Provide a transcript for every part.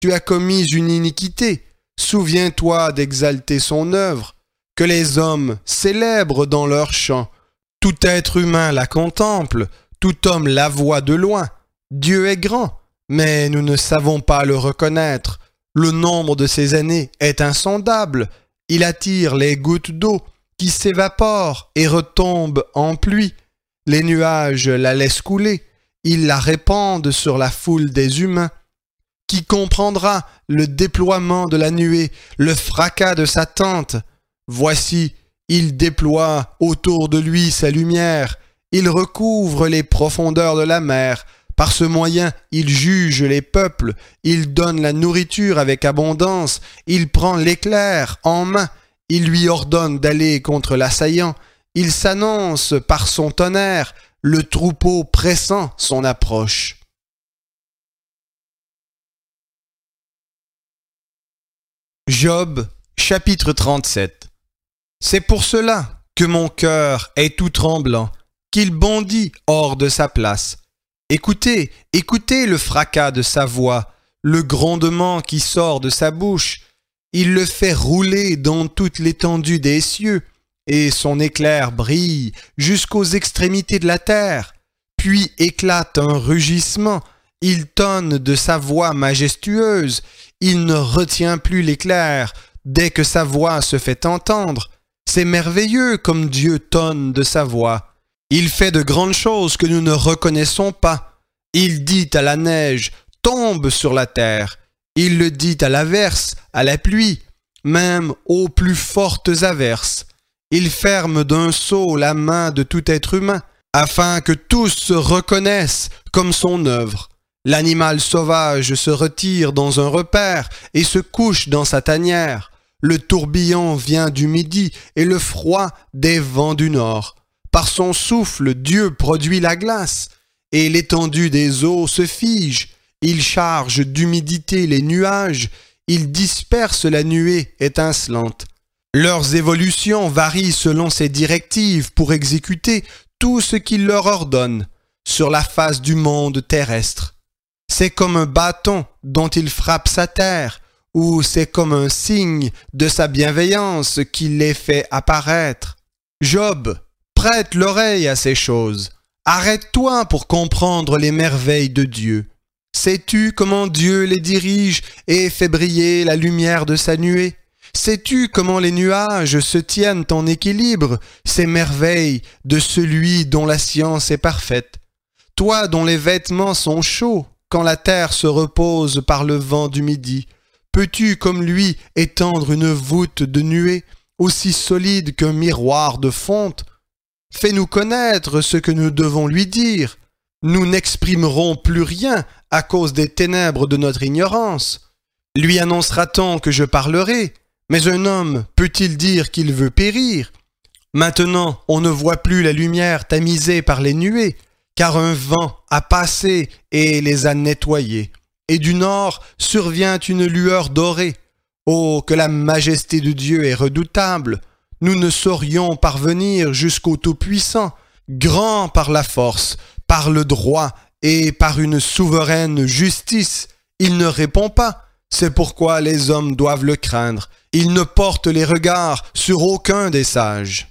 tu as commis une iniquité. Souviens-toi d'exalter son œuvre, que les hommes célèbrent dans leur chant. Tout être humain la contemple, tout homme la voit de loin. Dieu est grand, mais nous ne savons pas le reconnaître. Le nombre de ses années est insondable. Il attire les gouttes d'eau qui s'évaporent et retombent en pluie. Les nuages la laissent couler. Ils la répandent sur la foule des humains. Qui comprendra le déploiement de la nuée, le fracas de sa tente? Voici, il déploie autour de lui sa lumière. Il recouvre les profondeurs de la mer. Par ce moyen, il juge les peuples. Il donne la nourriture avec abondance. Il prend l'éclair en main. Il lui ordonne d'aller contre l'assaillant. Il s'annonce par son tonnerre, le troupeau pressant son approche. Job, chapitre 37. C'est pour cela que mon cœur est tout tremblant, qu'il bondit hors de sa place. Écoutez, écoutez le fracas de sa voix, le grondement qui sort de sa bouche. Il le fait rouler dans toute l'étendue des cieux, et son éclair brille jusqu'aux extrémités de la terre. Puis éclate un rugissement, il tonne de sa voix majestueuse, il ne retient plus l'éclair dès que sa voix se fait entendre. C'est merveilleux comme Dieu tonne de sa voix. Il fait de grandes choses que nous ne reconnaissons pas. Il dit à la neige, tombe sur la terre. Il le dit à l'averse, à la pluie, même aux plus fortes averses. Il ferme d'un sceau la main de tout être humain, afin que tous se reconnaissent comme son œuvre. L'animal sauvage se retire dans un repaire et se couche dans sa tanière. Le tourbillon vient du midi et le froid des vents du nord. Par son souffle, Dieu produit la glace, et l'étendue des eaux se fige. Il charge d'humidité les nuages, il disperse la nuée étincelante. Leurs évolutions varient selon ses directives pour exécuter tout ce qu'il leur ordonne sur la face du monde terrestre. C'est comme un bâton dont il frappe sa terre, ou c'est comme un signe de sa bienveillance qu'il les fait apparaître. Job, prête l'oreille à ces choses. Arrête-toi pour comprendre les merveilles de Dieu. Sais-tu comment Dieu les dirige et fait briller la lumière de sa nuée? Sais-tu comment les nuages se tiennent en équilibre, ces merveilles de celui dont la science est parfaite? Toi dont les vêtements sont chauds, quand la terre se repose par le vent du midi, peux-tu comme lui étendre une voûte de nuée, aussi solide qu'un miroir de fonte? Fais-nous connaître ce que nous devons lui dire. Nous n'exprimerons plus rien à cause des ténèbres de notre ignorance. Lui annoncera-t-on que je parlerai? Mais un homme peut-il dire qu'il veut périr? Maintenant, on ne voit plus la lumière tamisée par les nuées, car un vent a passé et les a nettoyés. Et du nord survient une lueur dorée. Oh, que la majesté de Dieu est redoutable! Nous ne saurions parvenir jusqu'au Tout-Puissant, grand par la force, par le droit et par une souveraine justice. Il ne répond pas, c'est pourquoi les hommes doivent le craindre. Il ne porte les regards sur aucun des sages.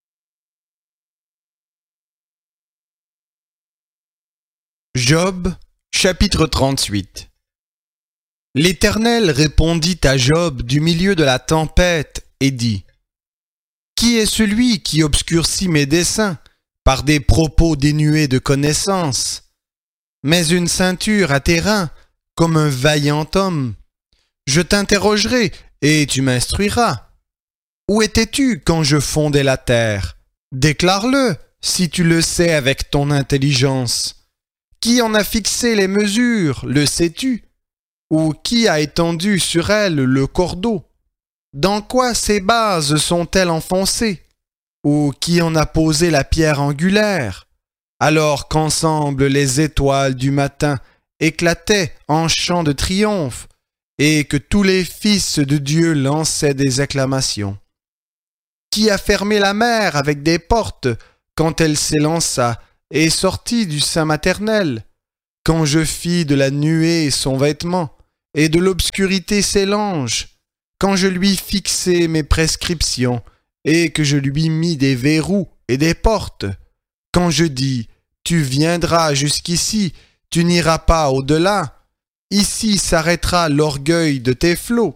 Job, chapitre 38. L'Éternel répondit à Job du milieu de la tempête et dit: Qui est celui qui obscurcit mes desseins par des propos dénués de connaissance? Mets une ceinture à tes reins comme un vaillant homme. Je t'interrogerai et tu m'instruiras. Où étais-tu quand je fondais la terre? Déclare-le si tu le sais avec ton intelligence. Qui en a fixé les mesures, le sais-tu? Ou qui a étendu sur elles le cordeau? Dans quoi ces bases sont-elles enfoncées? Ou qui en a posé la pierre angulaire? Alors qu'ensemble les étoiles du matin éclataient en chants de triomphe, et que tous les fils de Dieu lançaient des acclamations. Qui a fermé la mer avec des portes quand elle s'élança et sortit du sein maternel, quand je fis de la nuée son vêtement, et de l'obscurité ses langes, quand je lui fixai mes prescriptions, et que je lui mis des verrous et des portes, quand je dis « Tu viendras jusqu'ici, tu n'iras pas au-delà », ici s'arrêtera l'orgueil de tes flots.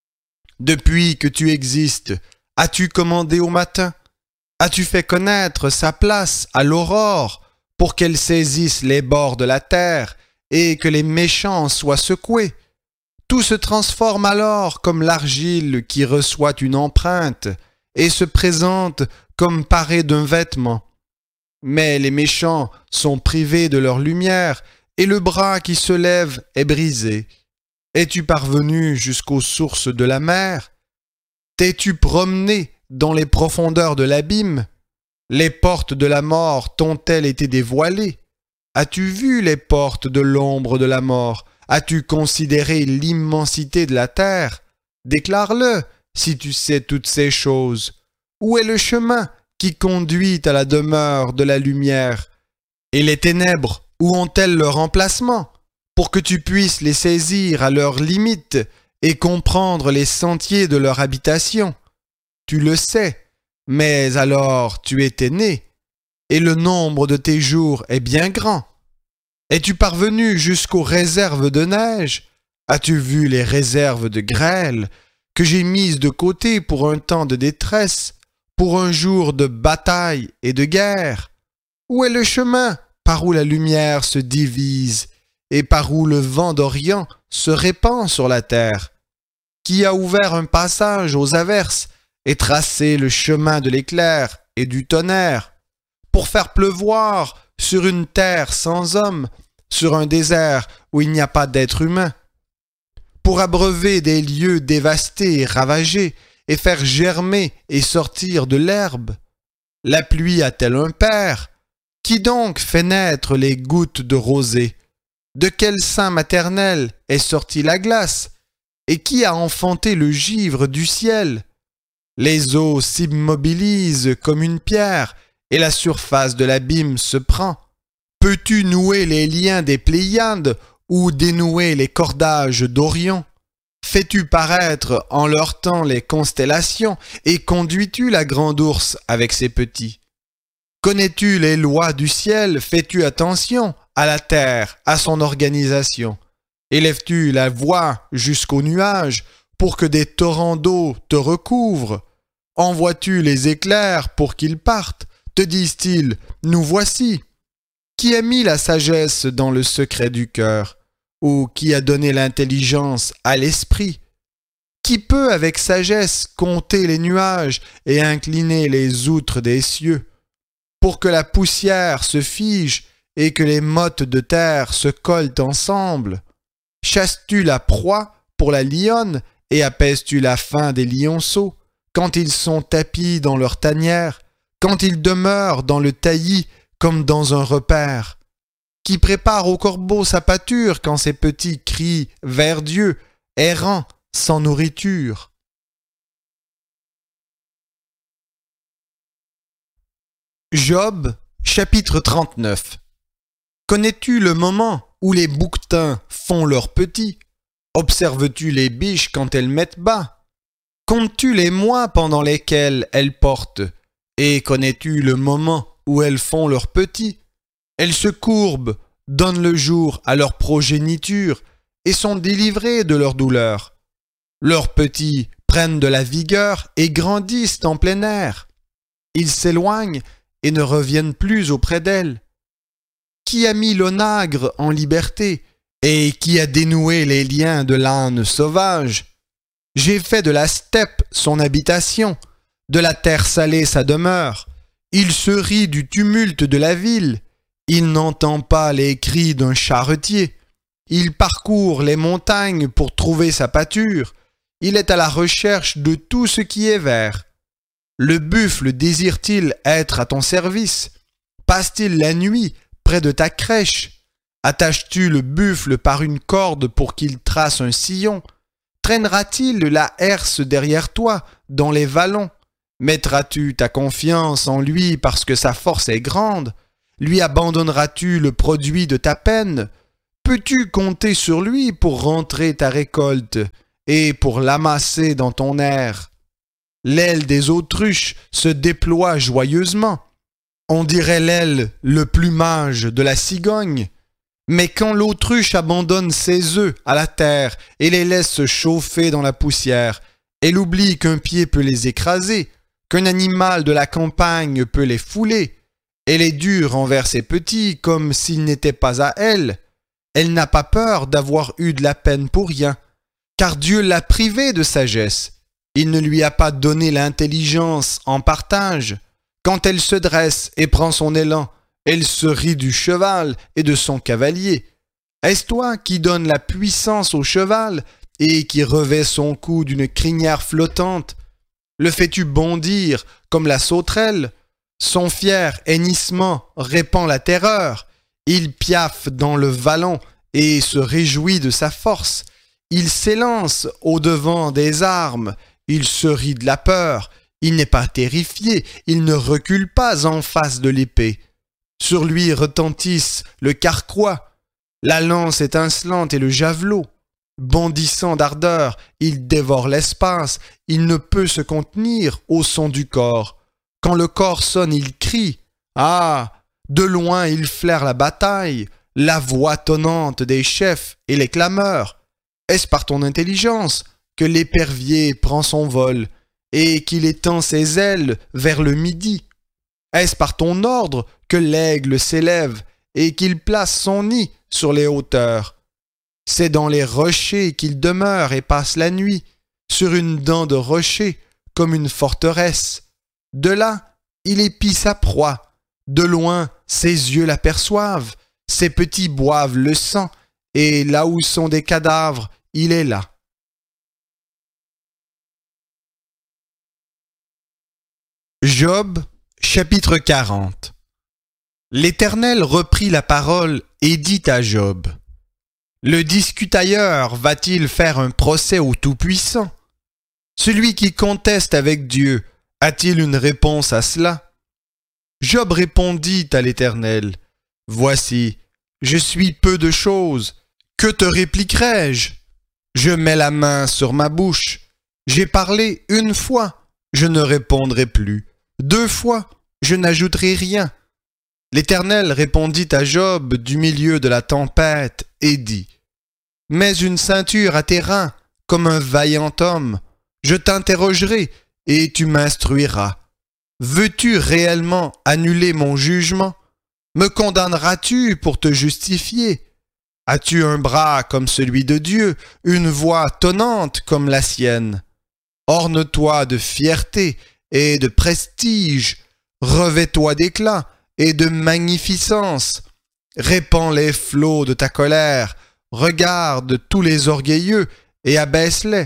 Depuis que tu existes, as-tu commandé au matin? As-tu fait connaître sa place à l'aurore pour qu'elle saisisse les bords de la terre et que les méchants soient secoués? Tout se transforme alors comme l'argile qui reçoit une empreinte et se présente comme paré d'un vêtement. Mais les méchants sont privés de leur lumière et le bras qui se lève est brisé. Es-tu parvenu jusqu'aux sources de la mer? T'es-tu promené dans les profondeurs de l'abîme? Les portes de la mort t'ont-elles été dévoilées? As-tu vu les portes de l'ombre de la mort? As-tu considéré l'immensité de la terre? Déclare-le, si tu sais toutes ces choses. Où est le chemin qui conduit à la demeure de la lumière? Et les ténèbres, où ont-elles leur emplacement? Pour que tu puisses les saisir à leurs limites et comprendre les sentiers de leur habitation. Tu le sais, mais alors tu étais né, et le nombre de tes jours est bien grand. Es-tu parvenu jusqu'aux réserves de neige? As-tu vu les réserves de grêle que j'ai mises de côté pour un temps de détresse, pour un jour de bataille et de guerre? Où est le chemin par où la lumière se divise et par où le vent d'Orient se répand sur la terre? Qui a ouvert un passage aux averses et tracé le chemin de l'éclair et du tonnerre, pour faire pleuvoir sur une terre sans homme, sur un désert où il n'y a pas d'être humain, pour abreuver des lieux dévastés et ravagés, et faire germer et sortir de l'herbe? La pluie a-t-elle un père? Qui donc fait naître les gouttes de rosée? De quel sein maternel est sortie la glace? Et qui a enfanté le givre du ciel? Les eaux s'immobilisent comme une pierre, et la surface de l'abîme se prend. Peux-tu nouer les liens des Pléiades ou dénouer les cordages d'Orion? Fais-tu paraître en leur temps les constellations et conduis-tu la grande ours avec ses petits? Connais-tu les lois du ciel? Fais-tu attention à la terre, à son organisation? Élèves-tu la voix jusqu'aux nuages pour que des torrents d'eau te recouvrent? Envoies-tu les éclairs pour qu'ils partent? Te disent-ils, nous voici? Qui a mis la sagesse dans le secret du cœur? Ou qui a donné l'intelligence à l'esprit? Qui peut avec sagesse compter les nuages et incliner les outres des cieux, pour que la poussière se fige et que les mottes de terre se collent ensemble? Chasses-tu la proie pour la lionne et apaises-tu la faim des lionceaux, quand ils sont tapis dans leur tanière, quand ils demeurent dans le taillis comme dans un repaire? Qui prépare au corbeau sa pâture quand ses petits crient vers Dieu, errant sans nourriture? Job, chapitre 39. Connais-tu le moment où les bouquetins font leurs petits? Observes-tu les biches quand elles mettent bas? Comptes-tu les mois pendant lesquels elles portent? Et connais-tu le moment où elles font leurs petits? Elles se courbent, donnent le jour à leur progéniture et sont délivrées de leur douleur. Leurs petits prennent de la vigueur et grandissent en plein air. Ils s'éloignent et ne reviennent plus auprès d'elles. Qui a mis l'onagre en liberté et qui a dénoué les liens de l'âne sauvage? J'ai fait de la steppe son habitation, de la terre salée sa demeure. Il se rit du tumulte de la ville. Il n'entend pas les cris d'un charretier. Il parcourt les montagnes pour trouver sa pâture. Il est à la recherche de tout ce qui est vert. Le buffle désire-t-il être à ton service? Passe-t-il la nuit près de ta crèche? Attaches-tu le buffle par une corde pour qu'il trace un sillon? Traînera-t-il la herse derrière toi dans les vallons? Mettras-tu ta confiance en lui parce que sa force est grande? Lui abandonneras-tu le produit de ta peine? peux-tu compter sur lui pour rentrer ta récolte et pour l'amasser dans ton aire? L'aile des autruches se déploie joyeusement. On dirait l'aile, le plumage de la cigogne. Mais quand l'autruche abandonne ses œufs à la terre et les laisse se chauffer dans la poussière, elle oublie qu'un pied peut les écraser, qu'un animal de la campagne peut les fouler. Elle est dure envers ses petits comme s'ils n'étaient pas à elle. Elle n'a pas peur d'avoir eu de la peine pour rien, car Dieu l'a privée de sagesse. Il ne lui a pas donné l'intelligence en partage. Quand elle se dresse et prend son élan, elle se rit du cheval et de son cavalier. Est-ce toi qui donnes la puissance au cheval et qui revêt son cou d'une crinière flottante? Le fais-tu bondir comme la sauterelle? Son fier hennissement répand la terreur. Il piaffe dans le vallon et se réjouit de sa force. Il s'élance au-devant des armes. Il se rit de la peur. Il n'est pas terrifié. Il ne recule pas en face de l'épée. Sur lui retentissent le carquois, la lance étincelante et le javelot. Bondissant d'ardeur, il dévore l'espace. Il ne peut se contenir au son du corps. Quand le corps sonne, il crie. Ah! De loin, il flaire la bataille, la voix tonnante des chefs et les clameurs. Est-ce par ton intelligence que l'épervier prend son vol et qu'il étend ses ailes vers le midi? Est-ce par ton ordre que l'aigle s'élève et qu'il place son nid sur les hauteurs? C'est dans les rochers qu'il demeure et passe la nuit, sur une dent de rocher, comme une forteresse. De là, il épie sa proie. De loin, ses yeux l'aperçoivent, ses petits boivent le sang, et là où sont des cadavres, il est là. Job, chapitre 40. L'Éternel reprit la parole et dit à Job: Le discutailleur va-t-il faire un procès au Tout-Puissant? Celui qui conteste avec Dieu, a-t-il une réponse à cela? Job répondit à l'Éternel: Voici, je suis peu de choses. Que te répliquerai-je? Je mets la main sur ma bouche. J'ai parlé une fois, je ne répondrai plus. 2 fois, je n'ajouterai rien. L'Éternel répondit à Job du milieu de la tempête et dit: Mets une ceinture à tes reins, comme un vaillant homme. Je t'interrogerai et tu m'instruiras. Veux-tu réellement annuler mon jugement? Me condamneras-tu pour te justifier? As-tu un bras comme celui de Dieu, une voix tonnante comme la sienne? Orne-toi de fierté et de prestige, revêt-toi d'éclat et de magnificence. Répands les flots de ta colère, regarde tous les orgueilleux et abaisse-les.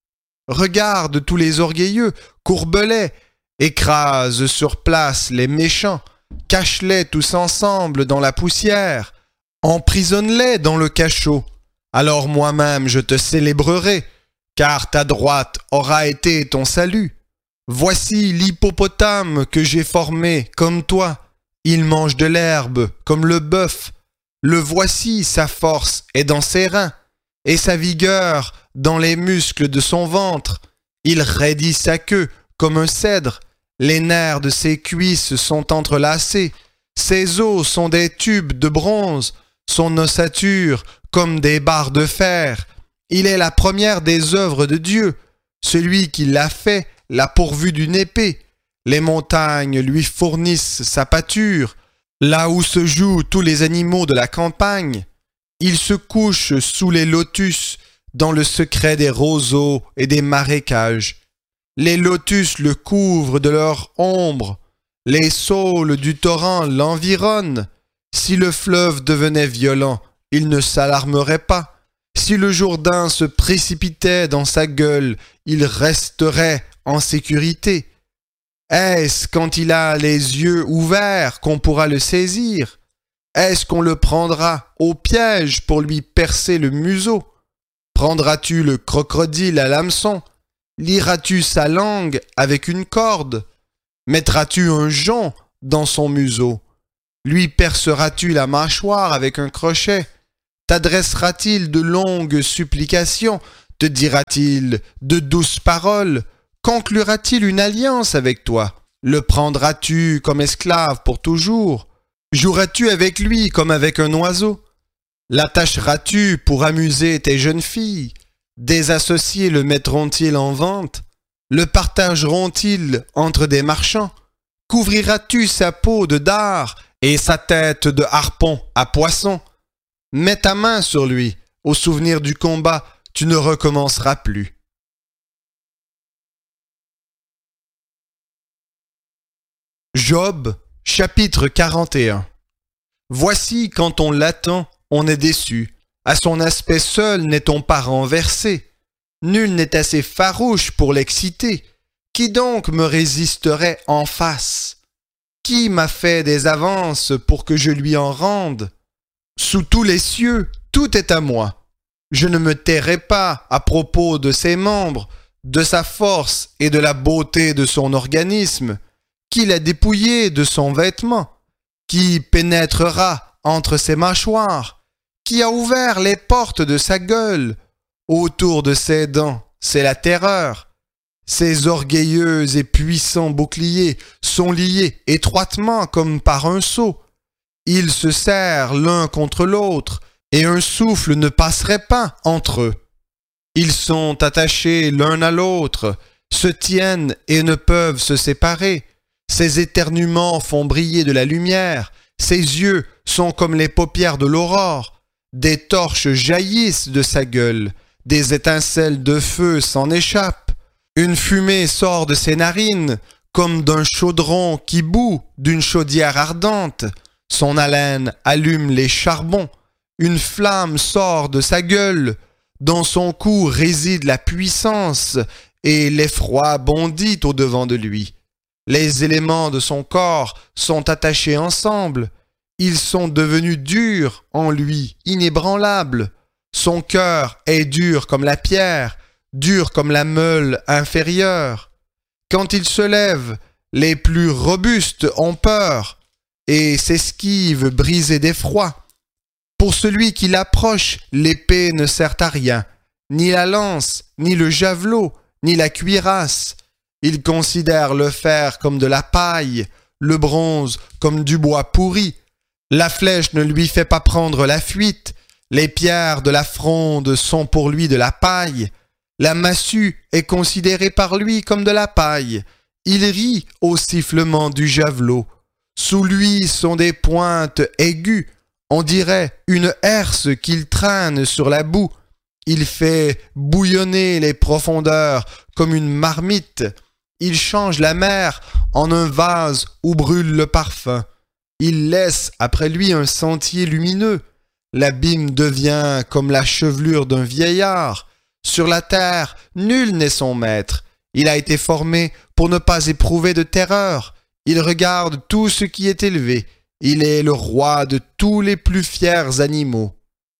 Regarde tous les orgueilleux, courbe-les, écrase sur place les méchants, cache-les tous ensemble dans la poussière, emprisonne-les dans le cachot. Alors moi-même je te célébrerai, car ta droite aura été ton salut. Voici l'hippopotame que j'ai formé comme toi. Il mange de l'herbe comme le bœuf. Le voici, sa force est dans ses reins, et sa vigueur dans les muscles de son ventre. Il raidit sa queue comme un cèdre. Les nerfs de ses cuisses sont entrelacés. Ses os sont des tubes de bronze. Son ossature comme des barres de fer. Il est la première des œuvres de Dieu. Celui qui l'a fait l'a pourvu d'une épée. Les montagnes lui fournissent sa pâture. Là où se jouent tous les animaux de la campagne, il se couche sous les lotus, dans le secret des roseaux et des marécages. Les lotus le couvrent de leur ombre. Les saules du torrent l'environnent. Si le fleuve devenait violent, il ne s'alarmerait pas. Si le Jourdain se précipitait dans sa gueule, il resterait en sécurité. Est-ce quand il a les yeux ouverts qu'on pourra le saisir? Est-ce qu'on le prendra au piège pour lui percer le museau? Prendras-tu le crocodile à l'hameçon? Lieras-tu sa langue avec une corde? Mettras-tu un jonc dans son museau? Lui perceras-tu la mâchoire avec un crochet? T'adressera-t-il de longues supplications? Te dira-t-il de douces paroles? Conclura-t-il une alliance avec toi? Le prendras-tu comme esclave pour toujours? Joueras-tu avec lui comme avec un oiseau? L'attacheras-tu pour amuser tes jeunes filles? Des associés le mettront-ils en vente? Le partageront-ils entre des marchands? Couvriras-tu sa peau de dard et sa tête de harpon à poisson? Mets ta main sur lui, au souvenir du combat, tu ne recommenceras plus. Job, chapitre 41. Voici quand on l'attend, on est déçu. À son aspect seul n'est-on pas renversé. Nul n'est assez farouche pour l'exciter. Qui donc me résisterait en face? Qui m'a fait des avances pour que je lui en rende? Sous tous les cieux, tout est à moi. Je ne me tairai pas à propos de ses membres, de sa force et de la beauté de son organisme. Qui l'a dépouillé de son vêtement? Qui pénétrera entre ses mâchoires? Qui a ouvert les portes de sa gueule? Autour de ses dents, c'est la terreur. Ses orgueilleux et puissants boucliers sont liés étroitement comme par un sceau. Ils se serrent l'un contre l'autre, et un souffle ne passerait pas entre eux. Ils sont attachés l'un à l'autre, se tiennent et ne peuvent se séparer. Ses éternuements font briller de la lumière, ses yeux sont comme les paupières de l'aurore. Des torches jaillissent de sa gueule, des étincelles de feu s'en échappent. Une fumée sort de ses narines, comme d'un chaudron qui bout d'une chaudière ardente. Son haleine allume les charbons. Une flamme sort de sa gueule. Dans son cou réside la puissance, et l'effroi bondit au-devant de lui. Les éléments de son corps sont attachés ensemble. Ils sont devenus durs en lui, inébranlables. Son cœur est dur comme la pierre, dur comme la meule inférieure. Quand il se lève, les plus robustes ont peur et s'esquivent brisés d'effroi. Pour celui qui l'approche, l'épée ne sert à rien, ni la lance, ni le javelot, ni la cuirasse. Il considère le fer comme de la paille, le bronze comme du bois pourri. La flèche ne lui fait pas prendre la fuite. Les pierres de la fronde sont pour lui de la paille. La massue est considérée par lui comme de la paille. Il rit au sifflement du javelot. Sous lui sont des pointes aiguës. On dirait une herse qu'il traîne sur la boue. Il fait bouillonner les profondeurs comme une marmite. Il change la mer en un vase où brûle le parfum. Il laisse après lui un sentier lumineux. L'abîme devient comme la chevelure d'un vieillard. Sur la terre, nul n'est son maître. Il a été formé pour ne pas éprouver de terreur. Il regarde tout ce qui est élevé. Il est le roi de tous les plus fiers animaux.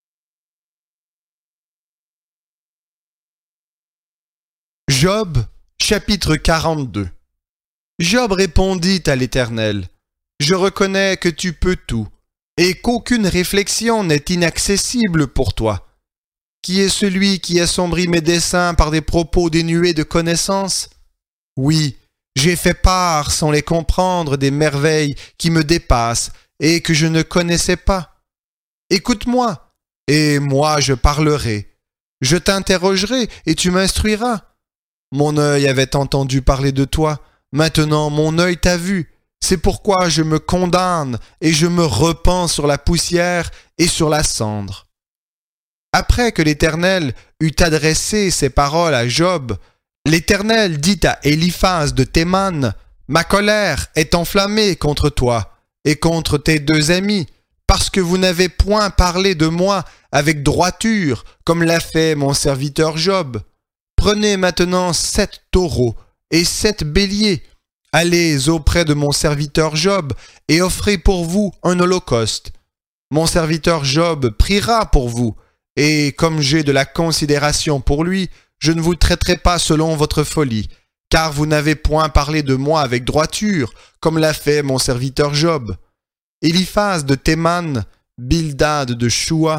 Job, chapitre 42. Job répondit à l'Éternel: Je reconnais que tu peux tout, et qu'aucune réflexion n'est inaccessible pour toi. Qui est celui qui assombrit mes desseins par des propos dénués de connaissance? Oui, j'ai fait part sans les comprendre des merveilles qui me dépassent et que je ne connaissais pas. Écoute-moi, et moi je parlerai. Je t'interrogerai et tu m'instruiras. Mon œil avait entendu parler de toi, maintenant mon œil t'a vu. C'est pourquoi je me condamne et je me repens sur la poussière et sur la cendre. Après que l'Éternel eut adressé ces paroles à Job, l'Éternel dit à Éliphaz de Théman: Ma colère est enflammée contre toi et contre tes deux amis, parce que vous n'avez point parlé de moi avec droiture, comme l'a fait mon serviteur Job. Prenez maintenant 7 taureaux et 7 béliers. Allez auprès de mon serviteur Job et offrez pour vous un holocauste. Mon serviteur Job priera pour vous, et comme j'ai de la considération pour lui, je ne vous traiterai pas selon votre folie, car vous n'avez point parlé de moi avec droiture, comme l'a fait mon serviteur Job. Éliphaz de Théman, Bildad de Shua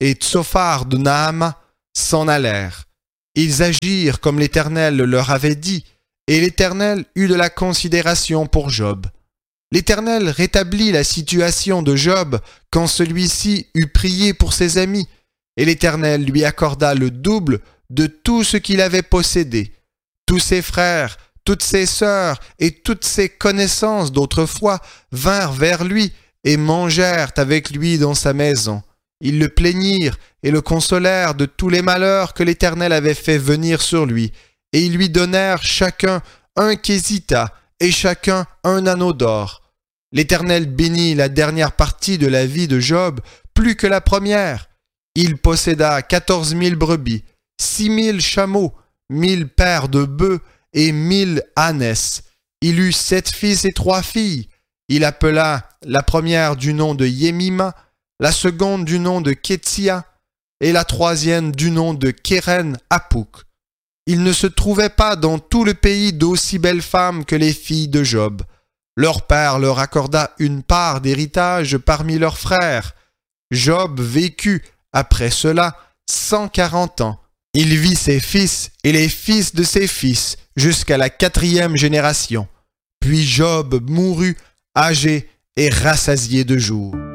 et Tsophar de Naama s'en allèrent. Ils agirent comme l'Éternel leur avait dit, et l'Éternel eut de la considération pour Job. L'Éternel rétablit la situation de Job quand celui-ci eut prié pour ses amis, et l'Éternel lui accorda le double de tout ce qu'il avait possédé. Tous ses frères, toutes ses sœurs et toutes ses connaissances d'autrefois vinrent vers lui et mangèrent avec lui dans sa maison. Ils le plaignirent et le consolèrent de tous les malheurs que l'Éternel avait fait venir sur lui, et ils lui donnèrent chacun un kézita et chacun un anneau d'or. L'Éternel bénit la dernière partie de la vie de Job plus que la première. Il posséda 14 000 brebis, 6 000 chameaux, 1 000 paires de bœufs et 1 000 ânesses. Il eut 7 fils et 3 filles. Il appela la première du nom de Yemima, la seconde du nom de Ketsia et la troisième du nom de Kéren Hapouk. Il ne se trouvait pas dans tout le pays d'aussi belles femmes que les filles de Job. Leur père leur accorda une part d'héritage parmi leurs frères. Job vécut après cela 140 ans. Il vit ses fils et les fils de ses fils jusqu'à la 4e génération. Puis Job mourut âgé et rassasié de jours.